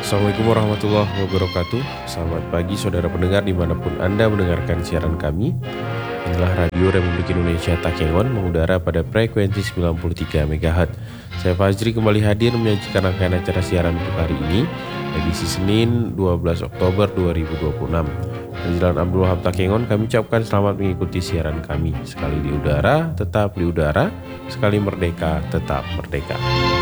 Assalamualaikum warahmatullahi wabarakatuh. Selamat pagi saudara pendengar dimanapun Anda mendengarkan siaran kami. Inilah Radio Republik Indonesia Takengon mengudara pada frekuensi 93 MHz. Saya Fajri kembali hadir menyajikan rangkaian acara siaran untuk hari ini, edisi Senin 12 Oktober 2026. Dan Jalan Abdul Wahab Takengon kami ucapkan selamat mengikuti siaran kami. Sekali di udara, tetap di udara. Sekali merdeka, tetap merdeka.